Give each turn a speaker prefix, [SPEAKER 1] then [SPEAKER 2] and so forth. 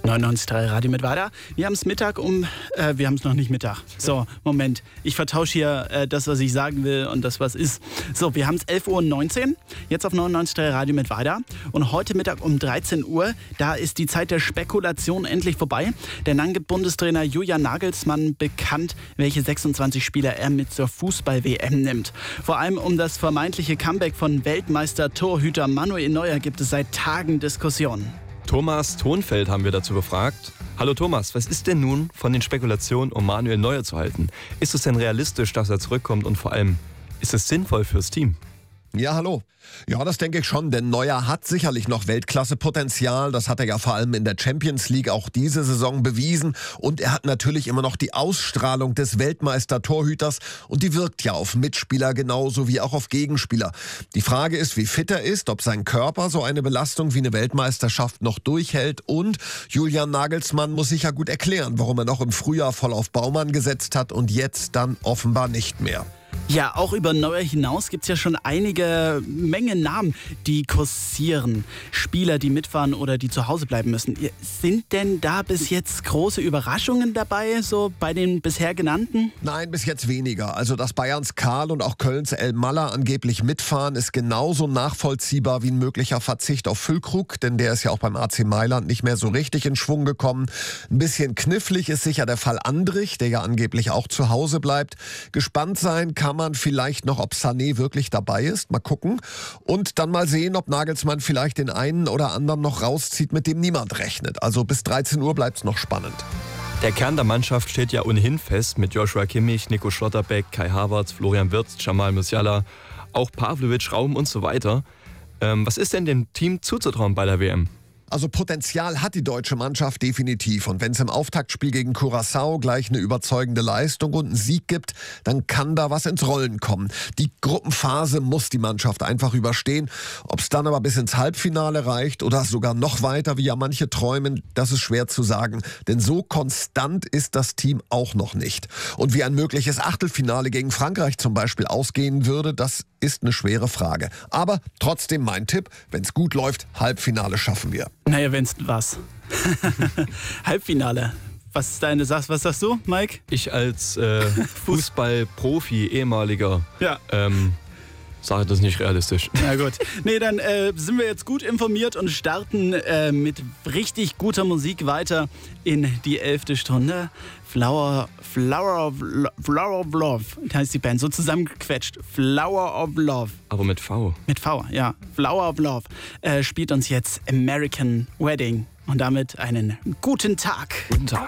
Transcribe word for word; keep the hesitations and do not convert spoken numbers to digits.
[SPEAKER 1] neunundneunzig Komma drei Radio mit weiter. Wir haben es Mittag um, äh, wir haben es noch nicht Mittag. So, Moment. Ich vertausche hier äh, das, was ich sagen will und das, was ist. So, wir haben es elf Uhr neunzehn, jetzt auf neunundneunzig Komma drei Radio mit weiter. Und heute Mittag um dreizehn Uhr, da ist die Zeit der Spekulation endlich vorbei. Denn dann gibt Bundestrainer Julian Nagelsmann bekannt, welche sechsundzwanzig Spieler er mit zur Fußball-W M nimmt. Vor allem um das vermeintliche Comeback von Weltmeister-Torhüter Manuel Neuer gibt es seit Tagen Diskussionen.
[SPEAKER 2] Thomas Thonfeld haben wir dazu befragt. Hallo Thomas, was ist denn nun von den Spekulationen, um Manuel Neuer zu halten? Ist es denn realistisch, dass er zurückkommt und vor allem, ist es sinnvoll fürs Team?
[SPEAKER 3] Ja, hallo. Ja, das denke ich schon, denn Neuer hat sicherlich noch Weltklasse-Potenzial. Das hat er ja vor allem in der Champions League auch diese Saison bewiesen. Und er hat natürlich immer noch die Ausstrahlung des Weltmeister-Torhüters. Und die wirkt ja auf Mitspieler genauso wie auch auf Gegenspieler. Die Frage ist, wie fit er ist, ob sein Körper so eine Belastung wie eine Weltmeisterschaft noch durchhält. Und Julian Nagelsmann muss sicher gut erklären, warum er noch im Frühjahr voll auf Baumann gesetzt hat und jetzt dann offenbar nicht mehr.
[SPEAKER 1] Ja, auch über Neuer hinaus gibt es ja schon einige Menge Namen, die kursieren. Spieler, die mitfahren oder die zu Hause bleiben müssen. Sind denn da bis jetzt große Überraschungen dabei, so bei den bisher genannten?
[SPEAKER 3] Nein, bis jetzt weniger. Also, dass Bayerns Karl und auch Kölns El Maller angeblich mitfahren, ist genauso nachvollziehbar wie ein möglicher Verzicht auf Füllkrug, denn der ist ja auch beim A C Mailand nicht mehr so richtig in Schwung gekommen. Ein bisschen knifflig ist sicher der Fall Andrich, der ja angeblich auch zu Hause bleibt. Gespannt sein kann man vielleicht noch, ob Sané wirklich dabei ist. Mal gucken. Und dann mal sehen, ob Nagelsmann vielleicht den einen oder anderen noch rauszieht, mit dem niemand rechnet. Also bis dreizehn Uhr bleibt es noch spannend.
[SPEAKER 2] Der Kern der Mannschaft steht ja ohnehin fest mit Joshua Kimmich, Nico Schlotterbeck, Kai Havertz, Florian Wirtz, Jamal Musiala, auch Pavlovic, Raum und so weiter. Ähm, was ist denn dem Team zuzutrauen bei der W M?
[SPEAKER 3] Also Potenzial hat die deutsche Mannschaft definitiv. Und wenn es im Auftaktspiel gegen Curaçao gleich eine überzeugende Leistung und einen Sieg gibt, dann kann da was ins Rollen kommen. Die Gruppenphase muss die Mannschaft einfach überstehen. Ob es dann aber bis ins Halbfinale reicht oder sogar noch weiter, wie ja manche träumen, das ist schwer zu sagen. Denn so konstant ist das Team auch noch nicht. Und wie ein mögliches Achtelfinale gegen Frankreich zum Beispiel ausgehen würde, das ist eine schwere Frage. Aber trotzdem mein Tipp, wenn es gut läuft, Halbfinale schaffen wir.
[SPEAKER 1] Naja, wenn's was. Halbfinale. Was ist deine Sache? Was sagst du, Mike?
[SPEAKER 2] Ich als äh, Fußballprofi, ehemaliger,
[SPEAKER 1] Ja.
[SPEAKER 2] ähm, sage das nicht realistisch.
[SPEAKER 1] Na gut. Nee, dann äh, sind wir jetzt gut informiert und starten äh, mit richtig guter Musik weiter in die elfte Stunde. Flower, Flower of, Lo- Flower of Love heißt die Band, so zusammengequetscht. Flower of Love.
[SPEAKER 2] Aber mit V.
[SPEAKER 1] Mit V, ja. Flower of Love äh, spielt uns jetzt American Wedding. Und damit einen guten Tag.
[SPEAKER 2] Guten Tag.